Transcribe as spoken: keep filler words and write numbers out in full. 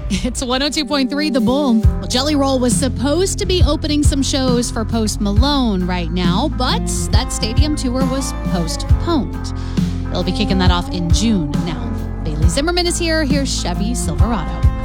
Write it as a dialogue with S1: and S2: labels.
S1: It's one oh two point three The Bull. Well, Jelly Roll was supposed to be opening some shows for Post Malone right now, but that stadium tour was postponed. They'll be kicking that off in June now. Bailey Zimmerman is here. Here's Chevy Silverado.